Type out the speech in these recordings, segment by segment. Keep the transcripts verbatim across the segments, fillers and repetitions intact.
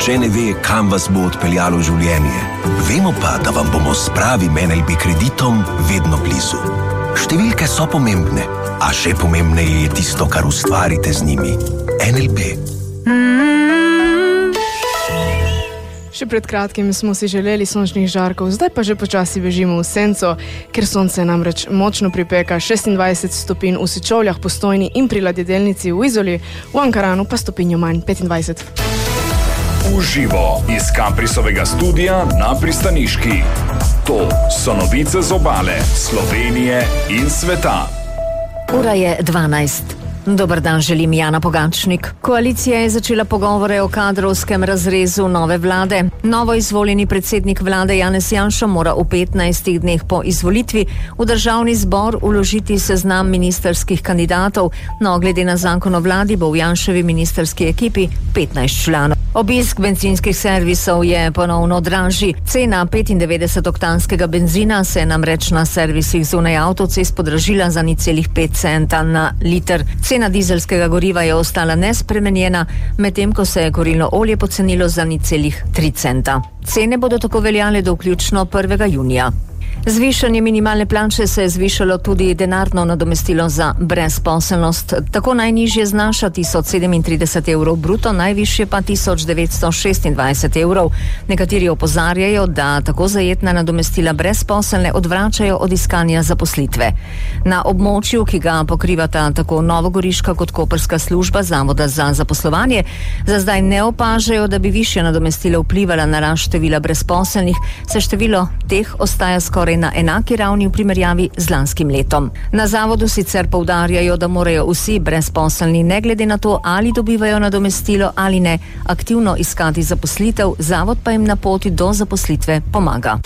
Nihče ne ve, kam vas bo odpeljalo življenje. Vemo pa, da vam bomo s pravim N L B kreditom vedno blizu. Številke so pomembne, a še pomembneje je tisto, kar ustvarite z njimi. N L B. Še pred kratkim smo si želeli sončnih žarkov, zdaj pa že počasi bežimo v senco, ker sonce namreč močno pripeka, šestindvajset stopinj v Sečovljah, Postojni in pri ladjedelnici v Izoli, v Ankaranu pa stopinjo manj, petindvajset. Uživo iz Kaprisovega studia na Pristaniški. To so novice z obale, Slovenije in sveta. Ura je dvanajst. Dobar dan, želim Jana Pogačnik. Koalicija je začela pogovore o kadrovskem razrezu nove vlade. Novo izvoljeni predsednik vlade Janez Janša mora v petnajstih dneh po izvolitvi v državni zbor vložiti seznam ministrskih kandidatov. No, glede na zakon o vladi bo v Janševi ministrski ekipi petnajst članov. Obisk bencinskih servisov je ponovno dražji. Cena petindevetdesetoktanskega benzina se je namreč na servisih zunaj avtocest podražila za nič celih pet centa na liter. Cena dizelskega goriva je ostala nespremenjena, medtem ko se je kurilno olje pocenilo za nič celih tri centa. Cene bodo tako veljale do vključno prvega junija. Zvišanje minimalne plače se je zvišalo tudi denarno nadomestilo za brezposelnost. Tako najnižje znaša tisoč sedemintrideset evrov bruto, najvišje pa tisoč devetsto šestindvajset evrov. Nekateri opozarjajo, da tako zajetna nadomestila brezposelne odvračajo od iskanja zaposlitve. Na območju, ki ga pokrivata tako novogoriška kot koprska služba Zavoda za zaposlovanje, za zdaj ne opažajo, da bi višja nadomestila vplivala na rast števila brezposelnih, se število teh ostaja skoraj na enaki ravni v primerjavi z lanskim letom. Na zavodu sicer poudarjajo, da morajo vsi brezposelni, ne glede na to, ali dobivajo nadomestilo ali ne, aktivno iskati zaposlitev, zavod pa jim na poti do zaposlitve pomaga.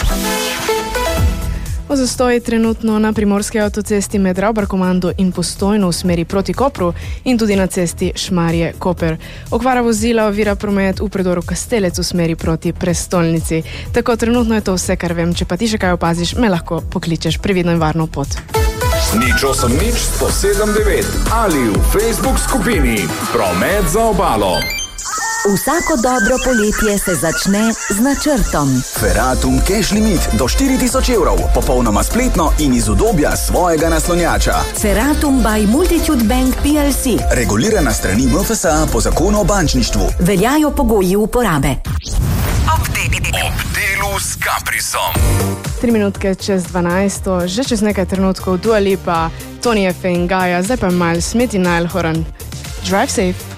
O zastoji trenutno na primorski avtocesti med Ravbarkomando in Postojno v smeri proti Kopru in tudi na cesti Šmarje-Koper. Okvara vozila ovira promet v predoru Kastelec v smeri proti prestolnici. Tako trenutno je to vse, kar vem. Če pa ti še kaj opaziš, me lahko pokličeš. Previdno in varno pot. Nič osem nič sto sedem devet ali v Facebook skupini Promet za obalo. Vsako dobro poletje se začne z načrtom. Ferratum Cash Limit do štiri tisoč evrov, popolnoma spletno in iz udobja svojega naslonjača. Ferratum by Multitude Bank P L C. Regulirana strani M F S A po zakonu o bančništvu. Veljajo pogoji uporabe. Ob delu s Kaprisom. Tri minutke čez dvanajsto, že čez nekaj trenutkov Dua Lipa, Tony F. in Gaja, zdaj pa Miles Smith in Niall Horan. Drive safe.